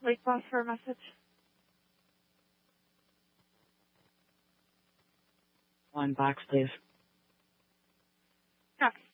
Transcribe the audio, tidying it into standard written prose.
Wait, pause for a message. One box, please. Copy.